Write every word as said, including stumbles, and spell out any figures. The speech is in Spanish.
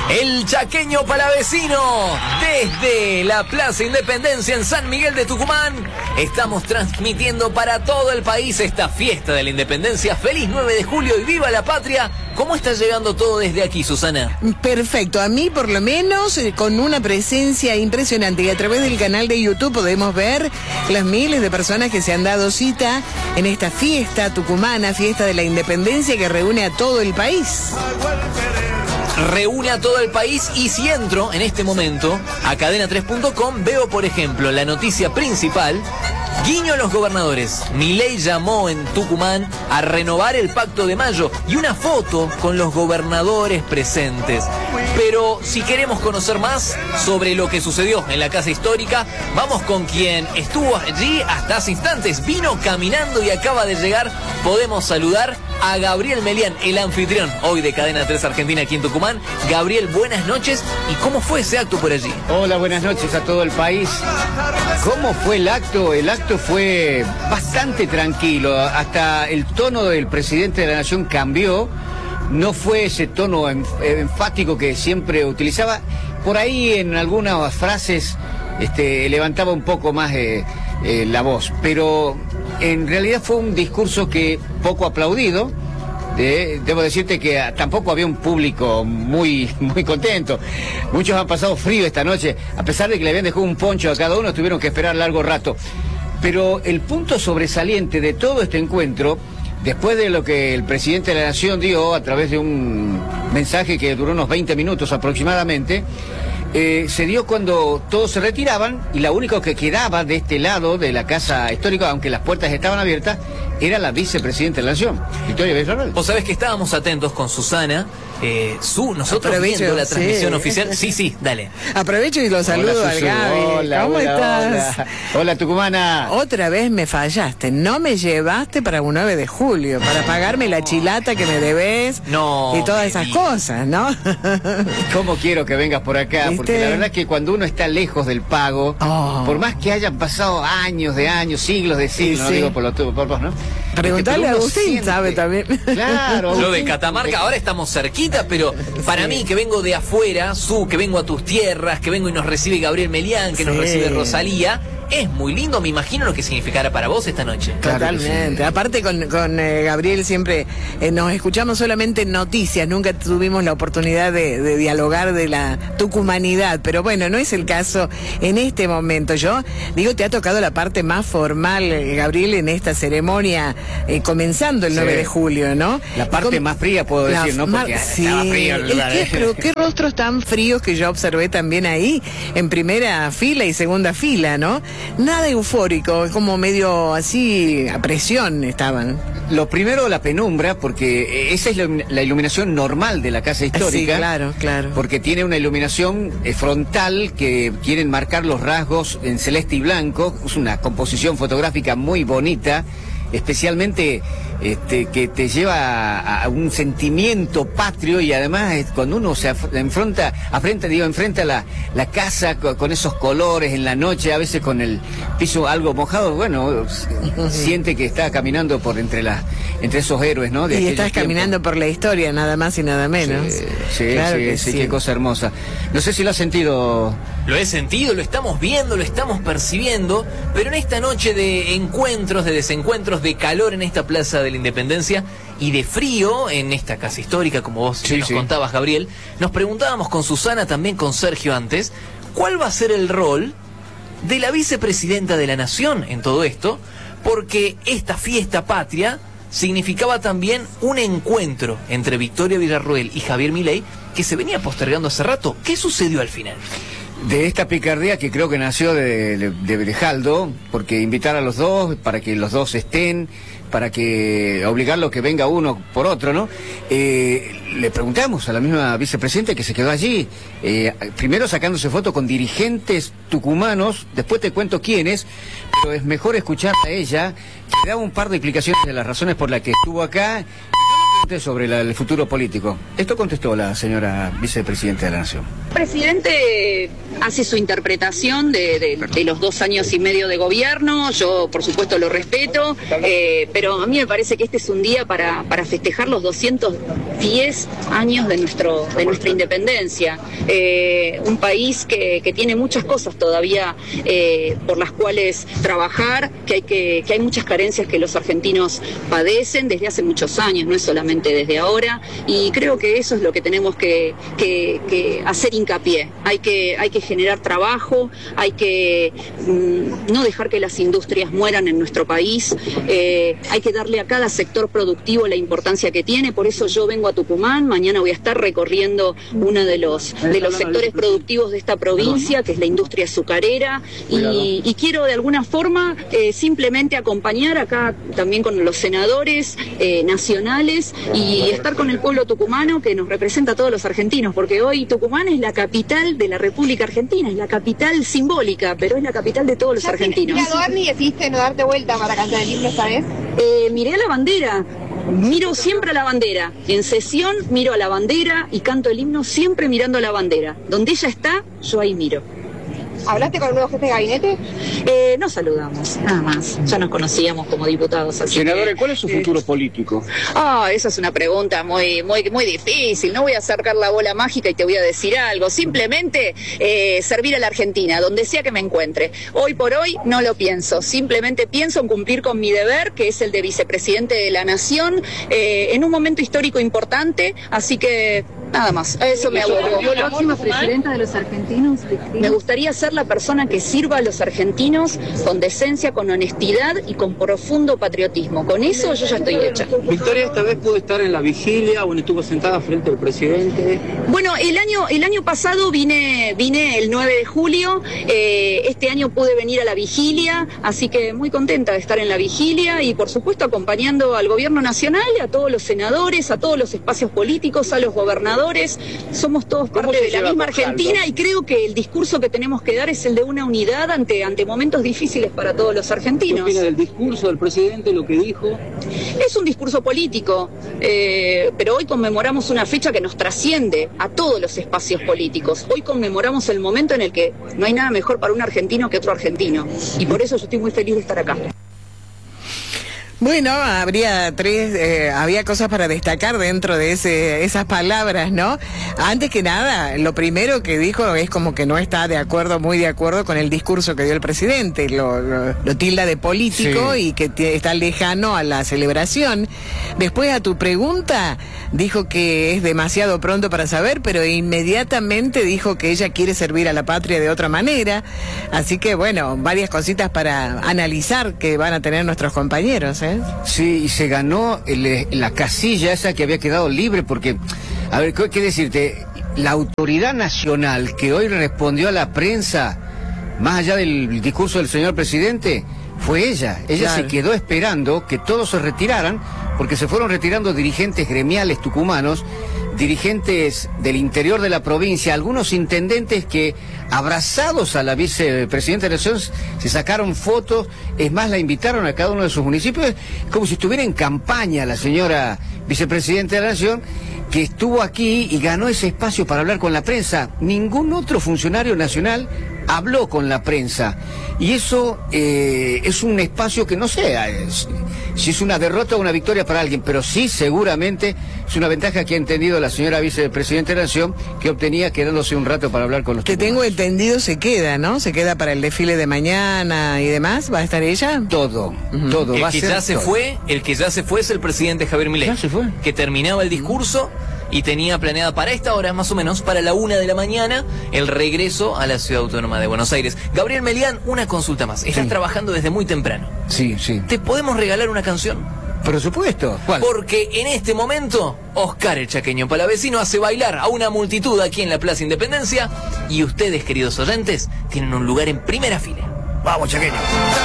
El chaqueño palavecino, desde la Plaza Independencia en San Miguel de Tucumán, estamos transmitiendo para todo el país esta fiesta de la Independencia. Feliz nueve de julio y viva la patria. ¿Cómo está llegando todo desde aquí, Susana? Perfecto, a mí por lo menos eh, con una presencia impresionante, y a través del canal de YouTube podemos ver las miles de personas que se han dado cita en esta fiesta tucumana, fiesta de la Independencia que reúne a todo el país. Reúne a todo el país, y si entro en este momento a cadena tres punto com, veo por ejemplo la noticia principal: guiño a los gobernadores. Milei llamó en Tucumán a renovar el Pacto de Mayo, y una foto con los gobernadores presentes. Pero si queremos conocer más sobre lo que sucedió en la Casa Histórica, vamos con quien estuvo allí hasta hace instantes, vino caminando y acaba de llegar. Podemos saludar a Gabriel Melián, el anfitrión hoy de Cadena tres Argentina aquí en Tucumán. Gabriel, buenas noches. ¿Y cómo fue ese acto por allí? Hola, buenas noches a todo el país. ¿Cómo fue el acto? El acto fue bastante tranquilo. Hasta el tono del presidente de la Nación cambió. No fue ese tono enfático que siempre utilizaba. Por ahí en algunas frases este, levantaba un poco más eh, eh, la voz. Pero en realidad fue un discurso que poco aplaudido. De, debo decirte que tampoco había un público muy, muy contento. Muchos han pasado frío esta noche. A pesar de que le habían dejado un poncho a cada uno, tuvieron que esperar largo rato. Pero el punto sobresaliente de todo este encuentro, después de lo que el presidente de la Nación dio a través de un mensaje que duró unos veinte minutos aproximadamente, eh, se dio cuando todos se retiraban y la única que quedaba de este lado de la Casa Histórica, aunque las puertas estaban abiertas, era la vicepresidenta de la Nación, Victoria Villarruel. Vos sabés que estábamos atentos con Susana, eh, su, nosotros Aprovecho, viendo la transmisión sí. oficial. Sí, sí, dale. Aprovecho y lo saludo Hola, al Susu. Gaby. Hola, ¿Cómo hola, estás? Hola. Hola, tucumana. Otra vez me fallaste, no me llevaste para un nueve de julio, para pagarme la chilata que me debes No, y todas me esas digas. cosas, ¿no? ¿Cómo quiero que vengas por acá? ¿Viste? Porque la verdad que cuando uno está lejos del pago, Oh. por más que hayan pasado años de años, siglos de siglos, Sí, no sí. digo por los por vos, ¿no? Preguntale Este, a pero uno Agustín, siente. sabe también. Claro. Lo de Agustín. Catamarca, ahora estamos cerquita, pero para mí que vengo de afuera, Su, que vengo a tus tierras, que vengo y nos recibe Gabriel Melián, que nos Sí. recibe Rosalía, es muy lindo. Me imagino lo que significará para vos esta noche. Claro que Totalmente. sí. Aparte con, con eh, Gabriel siempre eh, nos escuchamos solamente en noticias, nunca tuvimos la oportunidad de, de dialogar de la tucumanidad, pero bueno, no es el caso en este momento. Yo digo, te ha tocado la parte más formal, eh, Gabriel, en esta ceremonia, eh, comenzando el Sí. nueve de julio, ¿no? La parte Com- más fría, puedo La decir, ¿no? mar- Porque sí. estaba frío el ¿Y lugar, qué, ¿eh? pero qué rostros tan fríos que yo observé también ahí, en primera fila y segunda fila, ¿no? Nada eufórico, como medio así, a presión estaban. Lo primero, la penumbra, porque esa es la, la iluminación normal de la Casa Histórica. Sí, claro, claro. Porque tiene una iluminación eh, frontal que quieren marcar los rasgos en celeste y blanco. Es una composición fotográfica muy bonita, especialmente este, que te lleva a, a un sentimiento patrio, y además eh, cuando uno se af- enfrenta, afrenta, digo, enfrenta la, la casa con, con esos colores en la noche, a veces con el piso algo mojado, bueno, s- siente que está caminando por entre la, entre esos héroes, ¿no? De Y aquellos estás tiempos. caminando por la historia, nada más y nada menos. Sí, sí, Claro sí, que sí, sí. qué cosa hermosa. No sé si lo has sentido. Lo he sentido, lo estamos viendo, lo estamos percibiendo, pero en esta noche de encuentros, de desencuentros, de calor en esta Plaza de la Independencia y de frío en esta Casa Histórica, como vos Sí, nos sí. contabas, Gabriel, nos preguntábamos con Susana, también con Sergio antes, ¿cuál va a ser el rol de la vicepresidenta de la Nación en todo esto? Porque esta fiesta patria significaba también un encuentro entre Victoria Villarruel y Javier Milei que se venía postergando hace rato. ¿Qué sucedió al final? De esta picardía que creo que nació de, de, de Berejaldo, porque invitar a los dos, para que los dos estén, para que obligarlo a que venga uno por otro, ¿no? Eh, le preguntamos a la misma vicepresidenta que se quedó allí, eh, primero sacándose foto con dirigentes tucumanos, después te cuento quiénes, pero es mejor escuchar a ella, que daba un par de explicaciones de las razones por las que estuvo acá. sobre la, el futuro político. Esto contestó la señora vicepresidenta de la Nación. El presidente hace su interpretación de, de, de los dos años y medio de gobierno. Yo, por supuesto, lo respeto, eh, pero a mí me parece que este es un día para, para festejar los doscientos diez años de, nuestro, de nuestra independencia. Eh, un país que, que tiene muchas cosas todavía eh, por las cuales trabajar, que hay, que, que hay muchas carencias que los argentinos padecen desde hace muchos años, no es solamente desde ahora, y creo que eso es lo que tenemos que, que, que hacer hincapié. Hay que, hay que generar trabajo, hay que mmm, no dejar que las industrias mueran en nuestro país, eh, hay que darle a cada sector productivo la importancia que tiene. Por eso yo vengo a Tucumán, mañana voy a estar recorriendo uno de los, de los sectores productivos de esta provincia, que es la industria azucarera, y, y quiero de alguna forma eh, simplemente acompañar acá también con los senadores eh, nacionales y estar con el pueblo tucumano que nos representa a todos los argentinos, porque hoy Tucumán es la capital de la República Argentina, es la capital simbólica, pero es la capital de todos los argentinos. ¿Ya te y decidiste no darte vuelta para cantar el himno esta vez? Eh, miré a la bandera. Miro siempre a la bandera. En sesión miro a la bandera y canto el himno siempre mirando a la bandera. Donde ella está, yo ahí miro. ¿Hablaste con el nuevo jefe de gabinete? Eh, nos saludamos, nada más. Ya nos conocíamos como diputados. Así Senadora, que, ¿cuál es su futuro eh, político? Ah, esa es una pregunta muy, muy, muy difícil. No voy a acercar la bola mágica y te voy a decir algo. Simplemente eh, servir a la Argentina, donde sea que me encuentre. Hoy por hoy no lo pienso. Simplemente pienso en cumplir con mi deber, que es el de vicepresidente de la Nación, eh, en un momento histórico importante. Así que nada más. A eso me aboco. ¿La próxima presidenta de los argentinos? Me gustaría ser la persona que sirva a los argentinos con decencia, con honestidad y con profundo patriotismo. Con eso yo ya estoy hecha. Victoria esta vez pudo estar en la vigilia, o estuvo sentada frente al presidente. Bueno, el año el año pasado vine vine el nueve de julio, eh, este año pude venir a la vigilia, así que muy contenta de estar en la vigilia y por supuesto acompañando al gobierno nacional, a todos los senadores, a todos los espacios políticos, a los gobernadores. Somos todos parte de la misma Argentina y creo que el discurso que tenemos que dar es el de una unidad ante, ante momentos difíciles para todos los argentinos. ¿Qué opina del discurso del presidente, lo que dijo? Es un discurso político, eh, pero hoy conmemoramos una fecha que nos trasciende a todos los espacios políticos. Hoy conmemoramos el momento en el que no hay nada mejor para un argentino que otro argentino. Y por eso yo estoy muy feliz de estar acá. Bueno, habría tres, eh, había cosas para destacar dentro de ese, esas palabras, ¿no? Antes que nada, lo primero que dijo es como que no está de acuerdo, muy de acuerdo con el discurso que dio el presidente, lo, lo, lo tilda de político, sí, y que t- está lejano a la celebración. Después, a tu pregunta, dijo que es demasiado pronto para saber, pero inmediatamente dijo que ella quiere servir a la patria de otra manera. Así que, bueno, varias cositas para analizar que van a tener nuestros compañeros, ¿eh? Sí, y se ganó el, la casilla esa que había quedado libre, porque, a ver, ¿qué, qué decirte? La autoridad nacional que hoy respondió a la prensa, más allá del discurso del señor presidente, fue ella. Ella claro. se quedó esperando que todos se retiraran, porque se fueron retirando dirigentes gremiales tucumanos, dirigentes del interior de la provincia, algunos intendentes que, abrazados a la vicepresidenta de la Nación, se sacaron fotos, es más, la invitaron a cada uno de sus municipios, como si estuviera en campaña la señora vicepresidenta de la Nación, que estuvo aquí y ganó ese espacio para hablar con la prensa. Ningún otro funcionario nacional habló con la prensa. Y eso eh, es un espacio que no sé es, si es una derrota o una victoria para alguien, pero sí seguramente es una ventaja que ha entendido la señora vicepresidenta de la Nación, que obtenía quedándose un rato para hablar con los que tucumanos. Tengo entendido se queda, ¿no? Se queda para el desfile de mañana y demás. ¿Va a estar ella? Todo, uh-huh. todo. El va que a ser ya se todo. fue, el que ya se fue es el presidente Javier Milei. Ya se fue. Que terminaba el discurso y tenía planeada para esta hora, más o menos, para la una de la mañana, el regreso a la Ciudad Autónoma de Buenos Aires. Gabriel Melián, una consulta más. Estás sí. trabajando desde muy temprano. Sí, sí. ¿Te podemos regalar una canción? Por supuesto. ¿Cuál? Porque en este momento, Oscar el Chaqueño Palavecino hace bailar a una multitud aquí en la Plaza Independencia y ustedes, queridos oyentes, tienen un lugar en primera fila. Vamos, Chaqueño.